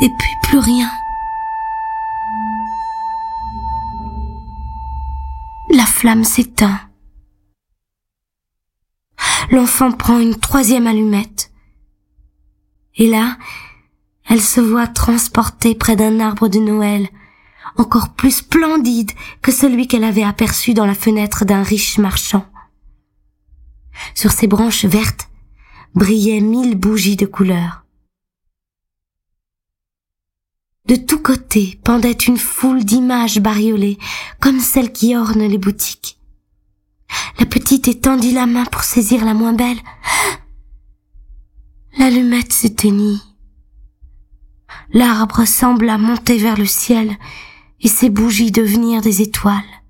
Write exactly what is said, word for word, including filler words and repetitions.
Et puis plus rien. La flamme s'éteint. L'enfant prend une troisième allumette. Et là, elle se voit transportée près d'un arbre de Noël, encore plus splendide que celui qu'elle avait aperçu dans la fenêtre d'un riche marchand. Sur ses branches vertes brillaient mille bougies de couleurs. De tous côtés pendait une foule d'images bariolées, comme celles qui ornent les boutiques. La petite étendit la main pour saisir la moins belle. L'allumette s'éteignit. L'arbre sembla monter vers le ciel et ses bougies devenir des étoiles.